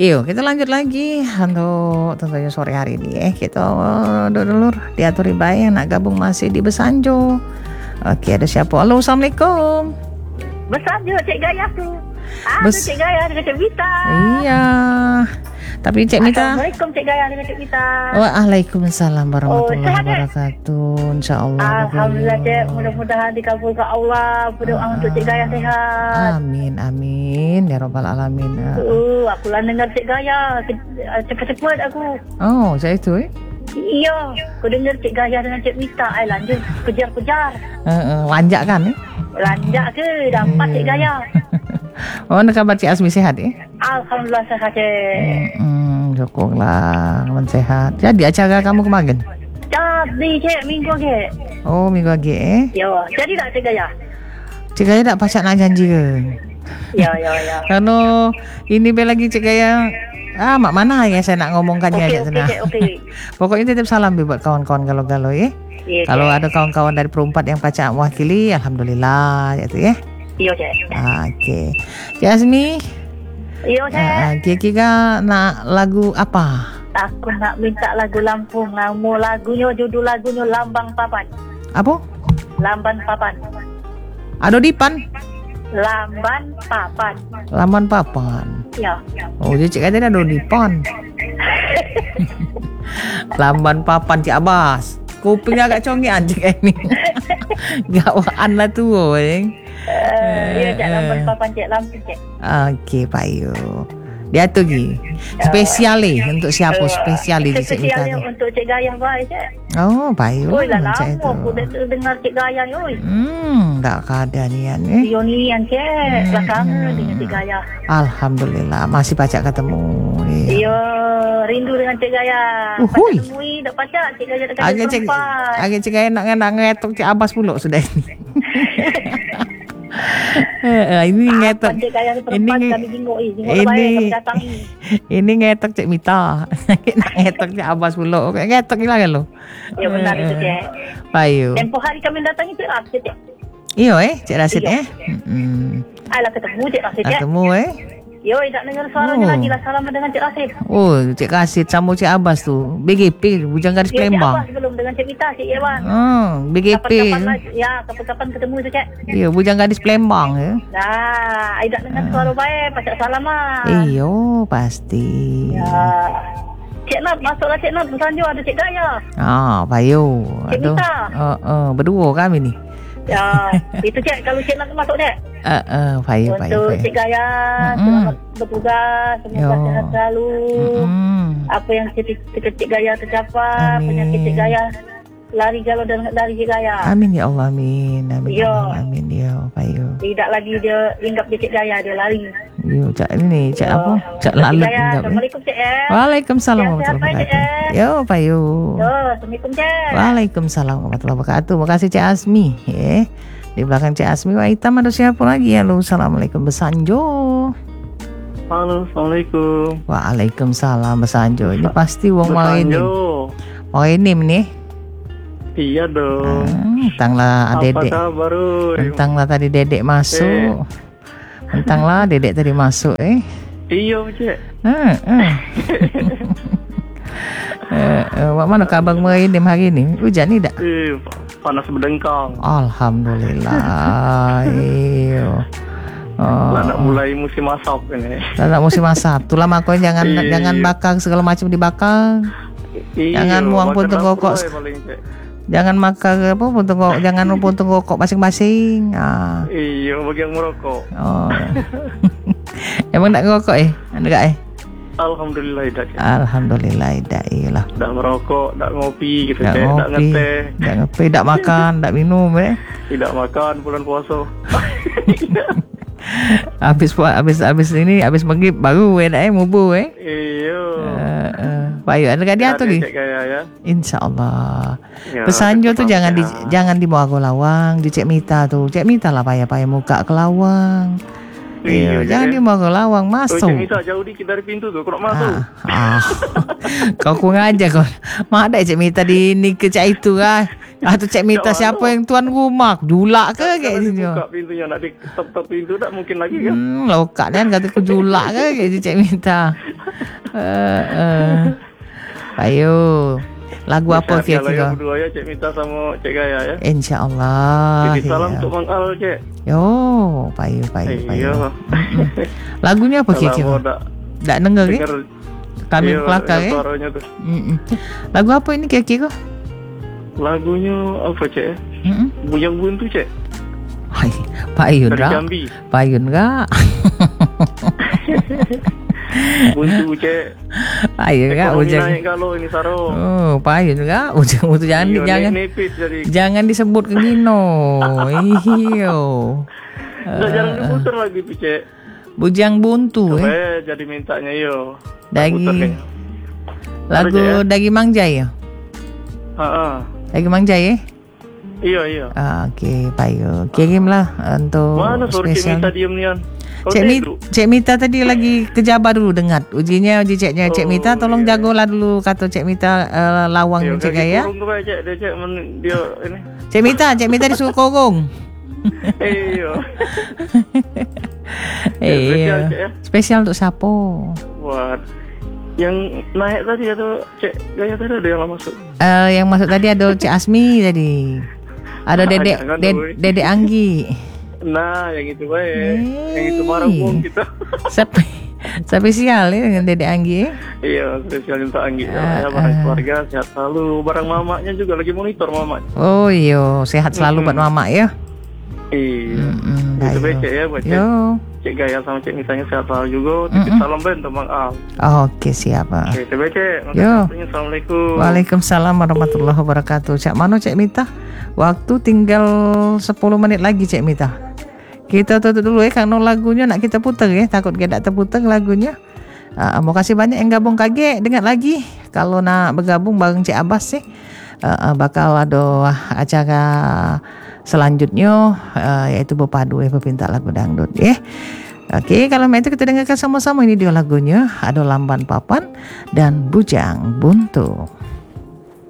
Yuk kita lanjut lagi untuk tentunya sore hari ini kita dulur diatur baik yang nak gabung masih di Besanjo. Okey, ada siapa? Halo, Assalamualaikum. Besanjo Cik Gaya tu. Cik Gaya dengan Cik Mita. Iya. Tapi Cik Mita. Assalamualaikum Cik Gaya dengan Cik Mita. Waalaikumsalam warahmatullahi wabarakatuh. InsyaAllah. Alhamdulillah Cik. Mudah-mudahan dikabulkan Allah. Berdoa untuk Cik Gaya sehat. Amin, amin. Ya Rabbal Alamin. Aku lah dengar Cik Gaya. Cepat-cepat aku. Oh, saya itu Iya. Aku dengar Cik Gaya dengan Cik Mita. Lanjut. Kejar-kejar. Lanjak kan Lanjak ke? Dapat Cik Gaya. Oh, nak kabar Cik Asmi sehat Alhamdulillah sehat Cik. Syukurlah sehat. Jadi acara kamu kemarin? Jadi Cik, minggu Cik. Oh, minggu lagi Ya, jadi tak Cik Gaya? Cik Gaya tak pasak nak janji ke? Ya. Kerana ini lagi Cik Gaya. Mak mana yang saya nak ngomongkannya Okey, aja sana. okey. Pokoknya titip salam buat kawan-kawan galau-galau Ya, Kalau Cik. ada kawan-kawan dari perempat yang pacak mewakili, alhamdulillah gitu ya. Iya Cik. Okey. Cik Azmi, Iya Cik. kira-kira nak lagu apa? Aku nak minta lagu Lampung. Nama lagunya, judul lagunya Lambang Papan. Apa? Lamban Papan. Ada dipan? Lamban Papan. Laman papan. Ya. Oh, dia cik kata ada dipan. Lamban papan Cik Abbas. Kuping agak congian cik ni. Gawaan lah tu. Ya Cik, Lamban Papan Cik, Lampung Cik. Okey, payu. Dia tu lagi. Spesial untuk siapa? Spesial di Cik Mita Spesialnya tu. untuk Cik Gaya baik Cik. Oh, payu. Oi lah lama Macam aku dengar Cik Gaya ni. Oi. Tak keadaan ni Yo ni yang Cik. Belakangan dengan Cik Gaya. Alhamdulillah masih pacak ketemu. Yo, rindu dengan Cik Gaya. Uhui. Pacak temui, tak pacak Cik Gaya dekat Agak cik Gaya nak ngetok Cik Abbas pula sudah ini. Ini ngetok. Cik Gaya ni perempuan kami jingok ini kami datang ni. Ini ngetok Cik Mita. Nak ngetok Cik Abbas pula. Ngetok ni lah kan lo. Ya benar itu Cik. Payu. Tempoh hari kami datang Cik Rasid Cik. Iyo Cik Rasid Alah ketemu Cik Rasid Cik. Ketemu Yo, tak dengar suaranya lagi lah. Salam dengan Cik Rasid. Oh, Cik Rasid sama Cik Abbas tu. BGP, Bujang Gadis Ya, Cik Palembang. Abbas belum dengan Cik Mita, Cik Irwan. BGP. Kapan-kapan ketemu tu Cik. Ya, Bujang Gadis Palembang Nah, I tak dengar suara baik. Pacak salam lah. Iyo, pasti. Ya. Cik Nat, masuklah Cik Nat. Besanjo ada Cik Gaya. Payu. Cik Mita. Berdua kami ni. Ya, itu Cik. Kalau Cik Nat masuk Cik. Payu. Untuk Cik Gaya, selamat bertugas. Semoga sehat selalu. Apa yang Cik Gaya tercapai, penyakit Cik Gaya lari galau dari Cik Gaya. Amin ya Allah, amin. Amin Ya. Allah, amin ya Payu. Tidak lagi dia hinggap di Cik Gaya, dia lari. Yo, Cak ini, Cak apa? Cak lalat Cik Gaya, hinggap. Assalamualaikum Cik. Waalaikumsalam Sihat-sihat warahmatullahi baik, wabarakatuh. Yo, Payu. Assalamualaikum Cik. Waalaikumsalam warahmatullahi wabarakatuh. Terima kasih Cik Asmi. Di belakang Cik Asmi, wah hitam ada siapa lagi? Halo, Assalamualaikum Besanjo. Halo, Assalamualaikum. Waalaikumsalam Besanjo. Ini pasti wong Marinim. Besanjo. Marinim ni. Iya dong. Tentanglah Apa dedek. kabar? Tentanglah tadi dedek masuk. Tentanglah dedek tadi masuk Iya, Cik. Mana kabar Marinim hari ni? Hujan ni tak? Panas berdengkang. Alhamdulillah. Iyo. Nak mulai musim asap ini. Tak musim asap. Itulah makanya jangan bakar segala macam dibakar. Jangan buang puntung rokok. Jangan makan puntung rokok. Jangan puntung rokok masing-masing. Iya, bagi yang merokok. Emang tak ngerokok Anda tak Alhamdulillah tidak. Alhamdulillah tidak. Iyalah. Tak merokok, tak ngopi gitu, Tak Cik. Tak ngopi, ngeteh. tak ngopi, tak makan, tak minum Tidak makan bulan puasa. Habis ini habis maghrib baru mubur Iya. Payu ada kat dia tu lagi. Cik Gaya ya. Insyaallah. Ya, Besanjo tu tetap jangan dibawa ke lawang, di Cik Mita tu. Cik Mita lah payah-payah muka ke lawang. Iya, Jangan dibawa ke lawang, masuk. Cik Mita jauh dikit dari pintu tu, kau nak masuk. Kau kurang aja kau. Mak ada Cik Mita di ni ke Cik itu lah. Atau Cik Mita siapa yang tuan rumah? Julak ke kayak gitu? Buka pintunya nak di top pintu tak mungkin lagi kan? Lokak kan kata ku julak ke kayak Cik Mita. Ayo. Lagu apa Kalau kira-kira? yang berdua ya Cik Mita sama Cik Gaya ya. Insyaallah. Jadi salam untuk Mang Al Cik. Yo, payu. Iya. Lagunya apa kira-kira? Tak dengar ke? Dengar Kami kelakar suaranya tuh. Lagu apa ini kira-kira? Lagunya apa Cik? Bujang Buntu Cik. Hai, Payun Dari kah? Jambi. Payun kah? Buntu Cik. Payun kah? Ekonomi Ujang. naik kalau ini Saro. Oh, payun kah? Ujang itu jangan Nipis jadi. jangan disebut ke Gino. Iyo. Nggak jarang diputer lagi tuh Cik. Bujang buntu Jadi mintanya yo. Dagi lagu Dagi Mangjai ya? Dagi Mangjai Iya. Oke, payo. Kirimlah untuk Mana suruh Cik spesial. Mita diem nian? Cik Mita tadi lagi kejabat dulu dengar. Uji ceknya Cik Mita, tolong jagolah dulu kata Cik Mita lawang Cik Gaya. Dia ini. Cik Mita disuruh korong. Iya. Spesial untuk siapa? Buat yang naik tadi atau Cik Gaya tadi ada yang masuk? Yang masuk tadi ada Cik Asmi tadi. Ada Dedek Anggi. Nah, yang itu baik. Yang itu marah kita. Spesial ya dengan Dedek Anggi. Iya, spesial untuk Anggi. Ya, barang keluarga sehat selalu. Barang mamaknya juga lagi monitor mamak. Oh iya, sehat selalu buat mamak ya. Iya. Itu baik Cik ya buat Cik Gaya sama Cik Mitanya sehat selalu juga. Titip salam untuk Mang Al. Oke, siap. Oke, itu baik Cik. Assalamualaikum. Waalaikumsalam warahmatullahi wabarakatuh. Cak mana Cik Mita? Waktu tinggal 10 menit lagi Cik Mita. Kita tutup dulu ya karena lagunya nak kita putar ya. Takut kita tak terputar lagunya. Mau kasih banyak yang gabung kaget. Dengar lagi. Kalau nak bergabung bareng Cik Abbas sih. Bakal ada acara selanjutnya yaitu berpadu berpinta lagu dangdut ya. Oke, kalau itu kita dengarkan sama-sama ini dia lagunya. Ada Lamban Papan dan Bujang Buntu.